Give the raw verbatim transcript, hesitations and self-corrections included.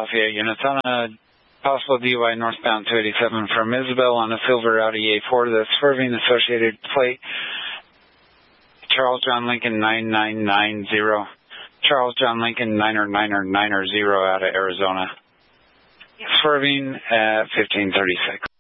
Lafayette units on a possible D U I northbound two eighty-seven from Isabel on a silver Audi A four. The swerving associated plate Charles John Lincoln nine nine nine zero. Charles John Lincoln niner niner niner zero out of Arizona. Swerving at fifteen thirty-six.